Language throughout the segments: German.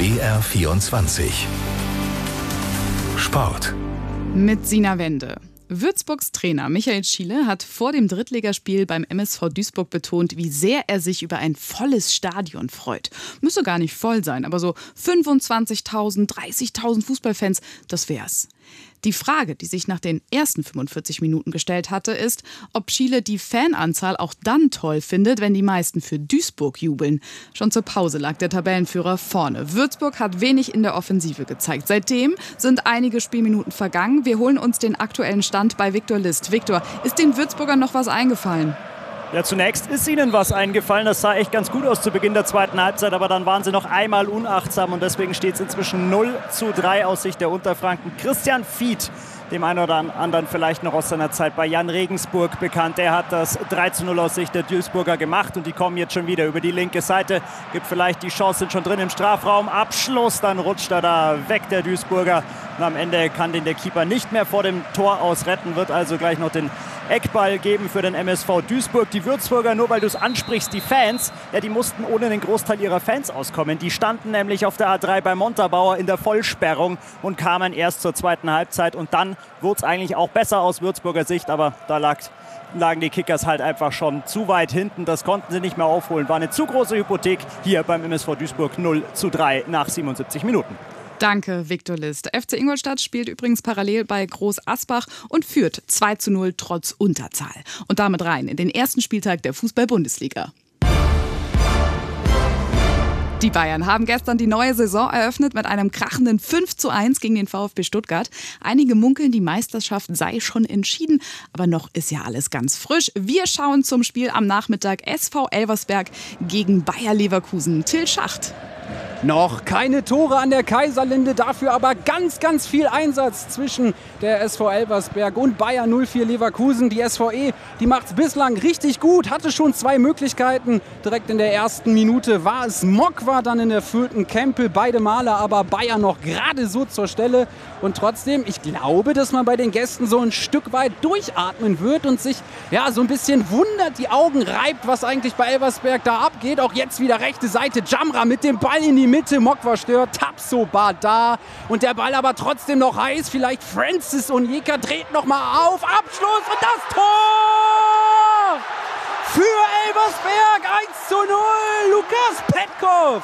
BR24 Sport. Mit Sina Wende. Würzburgs Trainer Michael Schiele hat vor dem Drittligaspiel beim MSV Duisburg betont, wie sehr er sich über ein volles Stadion freut. Müsse gar nicht voll sein, aber so 25.000, 30.000 Fußballfans, das wär's. Die Frage, die sich nach den ersten 45 Minuten gestellt hatte, ist, ob Schiele die Fananzahl auch dann toll findet, wenn die meisten für Duisburg jubeln. Schon zur Pause lag der Tabellenführer vorne. Würzburg hat wenig in der Offensive gezeigt. Seitdem sind einige Spielminuten vergangen. Wir holen uns den aktuellen Stand bei Viktor List. Viktor, ist den Würzburgern noch was eingefallen? Ja, zunächst ist ihnen was eingefallen. Das sah echt ganz gut aus zu Beginn der zweiten Halbzeit, aber dann waren sie noch einmal unachtsam und deswegen steht es inzwischen 0:3 aus Sicht der Unterfranken. Christian Fied, dem einen oder anderen vielleicht noch aus seiner Zeit bei Jan Regensburg bekannt, der hat das 3:0 aus Sicht der Duisburger gemacht und die kommen jetzt schon wieder über die linke Seite. Gibt vielleicht die Chance, sind schon drin im Strafraum. Abschluss, dann rutscht er da weg, der Duisburger. Und am Ende kann den der Keeper nicht mehr vor dem Tor ausretten, wird also gleich noch den Eckball geben für den MSV Duisburg. Die Würzburger, nur weil du es ansprichst, die Fans, ja, die mussten ohne den Großteil ihrer Fans auskommen. Die standen nämlich auf der A3 bei Montabaur in der Vollsperrung und kamen erst zur zweiten Halbzeit. Und dann wurde es eigentlich auch besser aus Würzburger Sicht, aber da lagen die Kickers halt einfach schon zu weit hinten. Das konnten sie nicht mehr aufholen. War eine zu große Hypothek hier beim MSV Duisburg. 0:3 nach 77 Minuten. Danke, Viktor List. FC Ingolstadt spielt übrigens parallel bei Groß Asbach und führt 2:0 trotz Unterzahl. Und damit rein in den ersten Spieltag der Fußball-Bundesliga. Die Bayern haben gestern die neue Saison eröffnet mit einem krachenden 5:1 gegen den VfB Stuttgart. Einige munkeln, die Meisterschaft sei schon entschieden, aber noch ist ja alles ganz frisch. Wir schauen zum Spiel am Nachmittag SV Elversberg gegen Bayer Leverkusen. Till Schacht. Noch keine Tore an der Kaiserlinde, dafür aber ganz, ganz viel Einsatz zwischen der SV Elversberg und Bayer 04 Leverkusen. Die SVE, die macht es bislang richtig gut, hatte schon 2 Möglichkeiten. Direkt in der ersten Minute war es Mokwa, dann in der 4. Kempel, beide Male, aber Bayer noch gerade so zur Stelle. Und trotzdem, ich glaube, dass man bei den Gästen so ein Stück weit durchatmen wird und sich ja so ein bisschen wundert, die Augen reibt, was eigentlich bei Elversberg da abgeht. Auch jetzt wieder rechte Seite, Jamra mit dem Ball in die Mitte, Mokwa stört, Tapsoba da und der Ball aber trotzdem noch heiß. Vielleicht Francis Onyeka dreht nochmal auf, Abschluss und das Tor für Elversberg, 1:0, Lukas Petkov.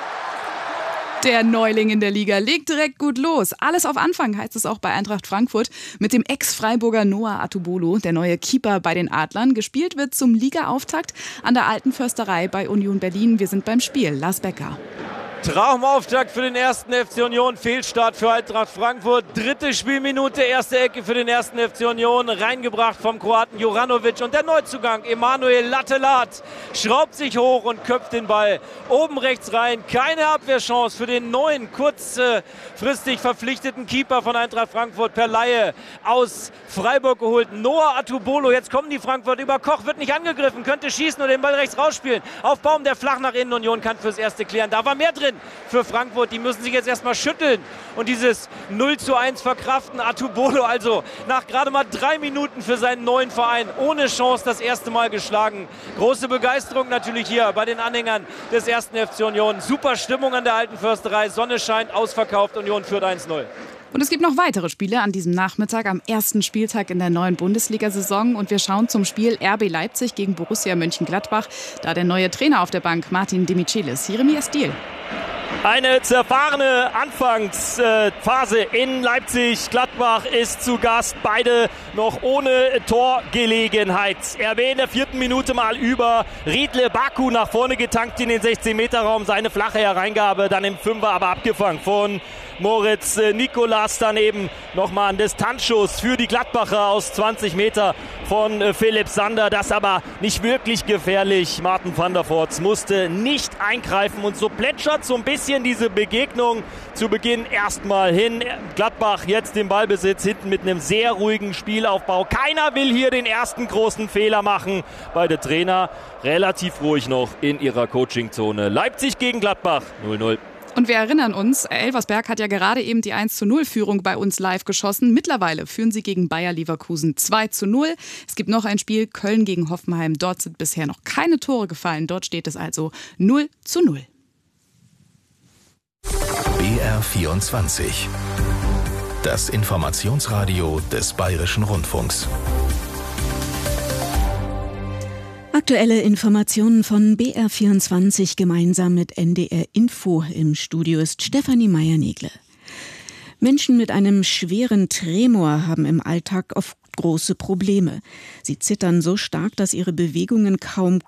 Der Neuling in der Liga legt direkt gut los. Alles auf Anfang heißt es auch bei Eintracht Frankfurt mit dem Ex-Freiburger Noah Atubolo, der neue Keeper bei den Adlern. Gespielt wird zum Ligaauftakt an der Alten Försterei bei Union Berlin. Wir sind beim Spiel. Lars Becker. Traumauftakt für den 1. FC Union, Fehlstart für Eintracht Frankfurt. 3. Spielminute, erste Ecke für den 1. FC Union, reingebracht vom Kroaten Juranovic. Und der Neuzugang, Emanuel Lattelat, schraubt sich hoch und köpft den Ball oben rechts rein. Keine Abwehrchance für den neuen, kurzfristig verpflichteten Keeper von Eintracht Frankfurt per Leihe aus Freiburg geholt. Noah Atubolo, jetzt kommen die Frankfurt über Koch, wird nicht angegriffen, könnte schießen und den Ball rechts rausspielen. Auf Baum, der flach nach innen, Union kann fürs Erste klären. Da war mehr drin für Frankfurt, die müssen sich jetzt erstmal schütteln und dieses 0:1 verkraften. Atubolo also nach gerade mal 3 Minuten für seinen neuen Verein ohne Chance das erste Mal geschlagen. Große Begeisterung natürlich hier bei den Anhängern des 1. FC Union. Super Stimmung an der Alten Försterei, Sonne scheint, ausverkauft, Union führt 1:0. Und es gibt noch weitere Spiele an diesem Nachmittag am ersten Spieltag in der neuen Bundesliga-Saison. Und wir schauen zum Spiel RB Leipzig gegen Borussia Mönchengladbach. Da der neue Trainer auf der Bank, Martin Demichelis. Jeremias Diel. Eine zerfahrene Anfangsphase in Leipzig. Gladbach ist zu Gast. Beide noch ohne Torgelegenheit. RB in der 4. Minute mal über. Riedle Baku nach vorne getankt in den 16-Meter-Raum. Seine flache Hereingabe dann im 5er aber abgefangen von Moritz Nikolas. Daneben nochmal ein Distanzschuss für die Gladbacher aus 20 Meter von Philipp Sander. Das aber nicht wirklich gefährlich. Martin van der Voort musste nicht eingreifen und so plätschert so ein bisschen diese Begegnung zu Beginn erstmal hin. Gladbach jetzt den Ballbesitz, hinten mit einem sehr ruhigen Spielaufbau. Keiner will hier den ersten großen Fehler machen. Beide Trainer relativ ruhig noch in ihrer Coachingzone. Leipzig gegen Gladbach 0:0. Und wir erinnern uns, Elversberg hat ja gerade eben die 1:0-Führung bei uns live geschossen. Mittlerweile führen sie gegen Bayer Leverkusen 2:0. Es gibt noch ein Spiel, Köln gegen Hoffenheim. Dort sind bisher noch keine Tore gefallen. Dort steht es also 0:0. BR24. Das Informationsradio des Bayerischen Rundfunks. Aktuelle Informationen von BR24 gemeinsam mit NDR Info. Im Studio ist Stefanie Meier-Negle. Menschen mit einem schweren Tremor haben im Alltag oft große Probleme. Sie zittern so stark, dass sie ihre Bewegungen kaum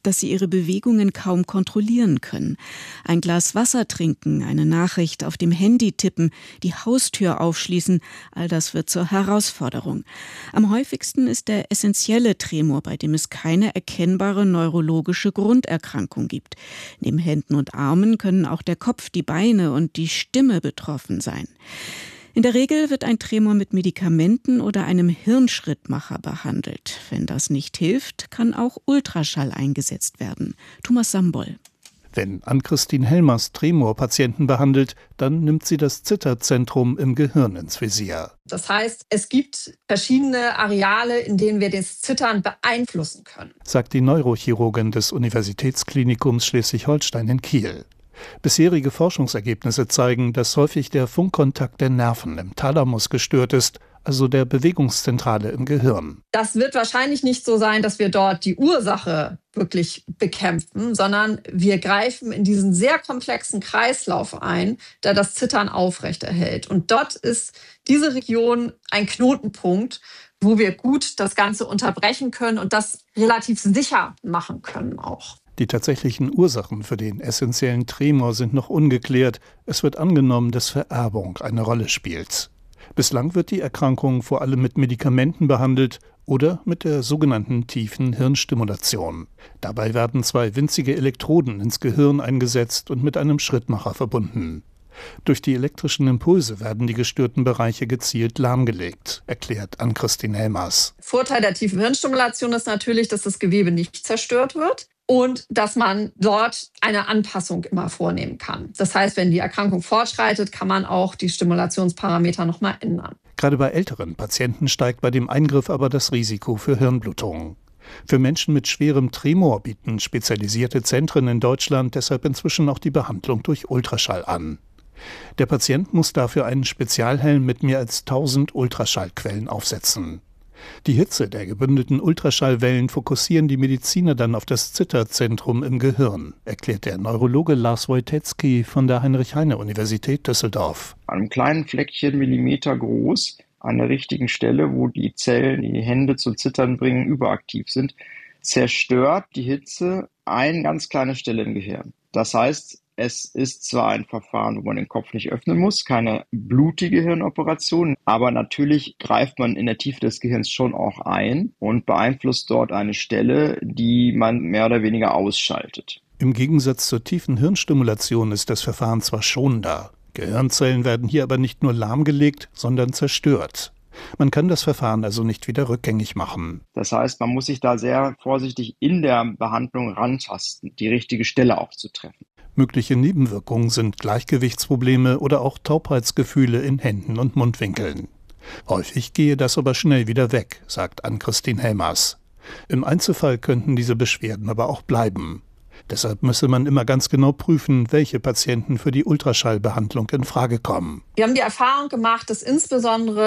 kontrollieren können. Ein Glas Wasser trinken, eine Nachricht auf dem Handy tippen, die Haustür aufschließen, all das wird zur Herausforderung. Am häufigsten ist der essentielle Tremor, bei dem es keine erkennbare neurologische Grunderkrankung gibt. Neben Händen und Armen können auch der Kopf, die Beine und die Stimme betroffen sein. In der Regel wird ein Tremor mit Medikamenten oder einem Hirnschrittmacher behandelt. Wenn das nicht hilft, kann auch Ultraschall eingesetzt werden. Thomas Sambol. Wenn Ann-Christine Helmers Tremor-Patienten behandelt, dann nimmt sie das Zitterzentrum im Gehirn ins Visier. Das heißt, es gibt verschiedene Areale, in denen wir das Zittern beeinflussen können, sagt die Neurochirurgin des Universitätsklinikums Schleswig-Holstein in Kiel. Bisherige Forschungsergebnisse zeigen, dass häufig der Funkkontakt der Nerven im Thalamus gestört ist, also der Bewegungszentrale im Gehirn. Das wird wahrscheinlich nicht so sein, dass wir dort die Ursache wirklich bekämpfen, sondern wir greifen in diesen sehr komplexen Kreislauf ein, der das Zittern aufrechterhält. Und dort ist diese Region ein Knotenpunkt, wo wir gut das Ganze unterbrechen können und das relativ sicher machen können auch. Die tatsächlichen Ursachen für den essentiellen Tremor sind noch ungeklärt. Es wird angenommen, dass Vererbung eine Rolle spielt. Bislang wird die Erkrankung vor allem mit Medikamenten behandelt oder mit der sogenannten tiefen Hirnstimulation. Dabei werden 2 winzige Elektroden ins Gehirn eingesetzt und mit einem Schrittmacher verbunden. Durch die elektrischen Impulse werden die gestörten Bereiche gezielt lahmgelegt, erklärt Ann-Christine Helmers. Vorteil der tiefen Hirnstimulation ist natürlich, dass das Gewebe nicht zerstört wird und dass man dort eine Anpassung immer vornehmen kann. Das heißt, wenn die Erkrankung fortschreitet, kann man auch die Stimulationsparameter nochmal ändern. Gerade bei älteren Patienten steigt bei dem Eingriff aber das Risiko für Hirnblutungen. Für Menschen mit schwerem Tremor bieten spezialisierte Zentren in Deutschland deshalb inzwischen auch die Behandlung durch Ultraschall an. Der Patient muss dafür einen Spezialhelm mit mehr als 1000 Ultraschallquellen aufsetzen. Die Hitze der gebündelten Ultraschallwellen fokussieren die Mediziner dann auf das Zitterzentrum im Gehirn, erklärt der Neurologe Lars Wojtecki von der Heinrich-Heine-Universität Düsseldorf. An einem kleinen Fleckchen, Millimeter groß, an der richtigen Stelle, wo die Zellen, die Hände zum Zittern bringen, überaktiv sind, zerstört die Hitze eine ganz kleine Stelle im Gehirn. Das heißt, es ist zwar ein Verfahren, wo man den Kopf nicht öffnen muss, keine blutige Hirnoperation, aber natürlich greift man in der Tiefe des Gehirns schon auch ein und beeinflusst dort eine Stelle, die man mehr oder weniger ausschaltet. Im Gegensatz zur tiefen Hirnstimulation ist das Verfahren zwar schonender. Gehirnzellen werden hier aber nicht nur lahmgelegt, sondern zerstört. Man kann das Verfahren also nicht wieder rückgängig machen. Das heißt, man muss sich da sehr vorsichtig in der Behandlung rantasten, die richtige Stelle auch zu treffen. Mögliche Nebenwirkungen sind Gleichgewichtsprobleme oder auch Taubheitsgefühle in Händen und Mundwinkeln. Häufig gehe das aber schnell wieder weg, sagt Ann-Christine Helmers. Im Einzelfall könnten diese Beschwerden aber auch bleiben. Deshalb müsse man immer ganz genau prüfen, welche Patienten für die Ultraschallbehandlung in Frage kommen. Wir haben die Erfahrung gemacht, dass insbesondere